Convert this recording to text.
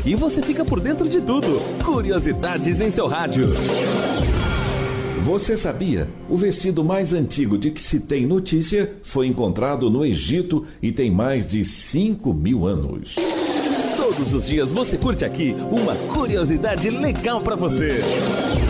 Aqui você fica por dentro de tudo. Curiosidades em seu rádio. Você sabia? O vestido mais antigo de que se tem notícia foi encontrado no Egito e tem mais de 5.000 anos. Todos os dias você curte aqui uma curiosidade legal pra você.